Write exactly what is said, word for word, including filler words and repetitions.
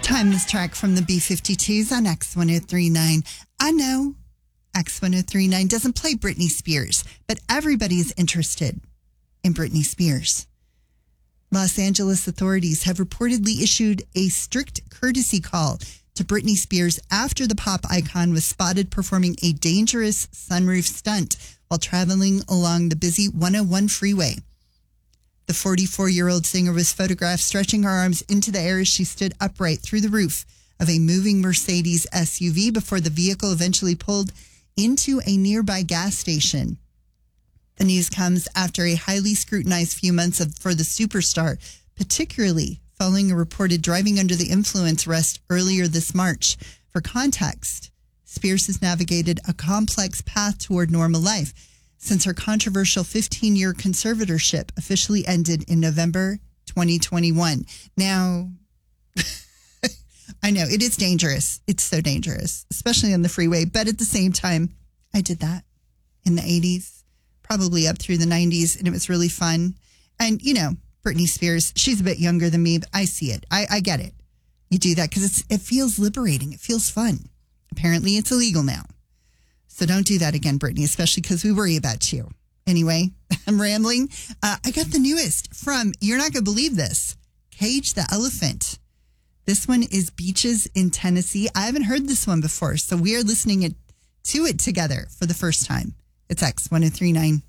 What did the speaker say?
Timeless track from the B fifty-twos on X ten thirty-nine. I know X ten thirty-nine doesn't play Britney Spears, but everybody is interested in Britney Spears. Los Angeles authorities have reportedly issued a strict courtesy call to Britney Spears after the pop icon was spotted performing a dangerous sunroof stunt while traveling along the busy one oh one freeway. The forty-four-year-old singer was photographed stretching her arms into the air as she stood upright through the roof of a moving Mercedes S U V before the vehicle eventually pulled into a nearby gas station. The news comes after a highly scrutinized few months of, for the superstar, particularly following a reported driving under the influence arrest earlier this March. For context, Spears has navigated a complex path toward normal life since her controversial fifteen-year conservatorship officially ended in November twenty twenty-one. Now, I know it is dangerous. It's so dangerous, especially on the freeway. But at the same time, I did that in the eighties, probably up through the nineties, and it was really fun. And, you know, Britney Spears, she's a bit younger than me, but I see it. I, I get it. You do that because it's it feels liberating. It feels fun. Apparently, it's illegal now. So don't do that again, Britney, especially because we worry about you. Anyway, I'm rambling. Uh, I got the newest from, you're not going to believe this, Cage the Elephant. This one is Beaches in Tennessee. I haven't heard this one before, so we are listening it, to it together for the first time. It's X ten thirty-nine.